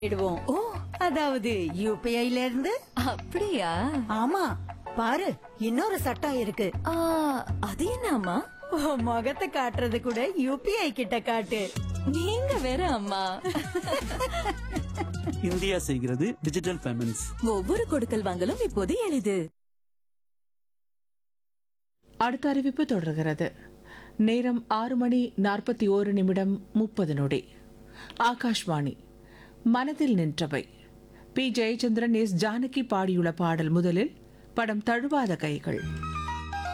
இடுவோம். ஓ, அதாவது யூபிஐல இருந்து. அப்படியா? ஆமா, பாரு இன்னொரு சட்டம் இருக்கு. ஆ, அது என்னம்மா? உன் முகத்தை காட்டுறது கூட யூபிஐ கிட்ட காட்டு. நீங்க வேற அம்மா. இந்தியா செய்கிறது டிஜிட்டல் பேமெண்ட்ஸ். ஒவ்வொரு கொடுக்கல் வாங்கலும் இப்போது எளிது. அடுத்த அறிவிப்பு தொடர்கிறது. நேரம் 6:41:30. ஆகாஷ்வாணி. மனதில் நின்றவை. பி ஜெயச்சந்திரன், எஸ் ஜானகி பாடியுள்ள பாடல். முதலில் படம் தழுவாத கைகள்.